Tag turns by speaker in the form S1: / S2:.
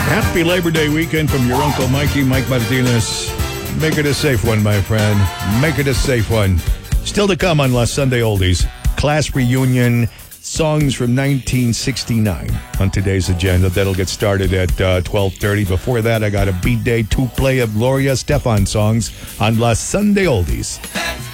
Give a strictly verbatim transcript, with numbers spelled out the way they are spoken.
S1: Happy Labor Day weekend from your Uncle Mikey, Mike Martinez. Make it a safe one, my friend. Make it a safe one. Still to come on Last Sunday Oldies, class reunion, songs from nineteen sixty-nine on today's agenda. That'll get started at uh, twelve thirty. Before that, I got a Beat Day two play of Gloria Estefan songs on Last Sunday Oldies.